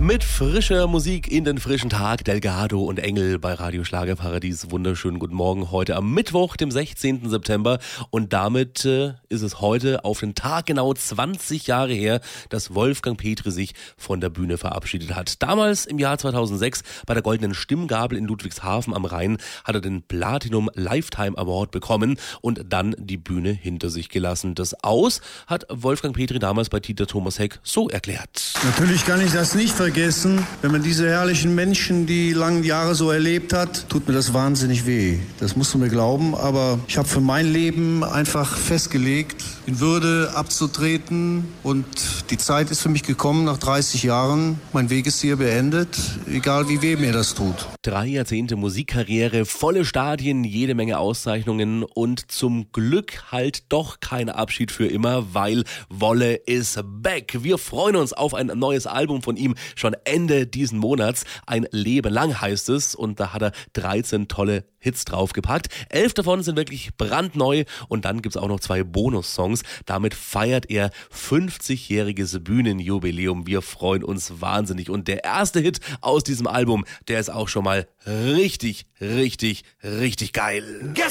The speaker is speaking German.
Mit frischer Musik in den frischen Tag, Delgado und Engel bei Radio Schlagerparadies. Wunderschönen guten Morgen heute am Mittwoch, dem 16. September. Und damit ist es heute auf den Tag genau 20 Jahre her, dass Wolfgang Petri sich von der Bühne verabschiedet hat. Damals im Jahr 2006 bei der Goldenen Stimmgabel in Ludwigshafen am Rhein hat er den Platinum Lifetime Award bekommen und dann die Bühne hinter sich gelassen. Das Aus hat Wolfgang Petri damals bei Dieter Thomas Heck so erklärt. Natürlich kann ich das nicht vergessen. Wenn man diese herrlichen Menschen die langen Jahre so erlebt hat, tut mir das wahnsinnig weh. Das musst du mir glauben. Aber ich habe für mein Leben einfach festgelegt, in Würde abzutreten. Und die Zeit ist für mich gekommen nach 30 Jahren. Mein Weg ist hier beendet, egal wie weh mir das tut. 3 Jahrzehnte Musikkarriere, volle Stadien, jede Menge Auszeichnungen und zum Glück halt doch kein Abschied für immer, weil Wolle is back. Wir freuen uns auf ein neues Album von ihm, schon Ende diesen Monats. Ein Leben lang heißt es und da hat er 13 tolle Hits draufgepackt. 11 davon sind wirklich brandneu und dann gibt's auch noch 2 Bonussongs. Damit feiert er 50-jähriges Bühnenjubiläum. Wir freuen uns wahnsinnig und der erste Hit aus diesem Album, der ist auch schon mal richtig geil.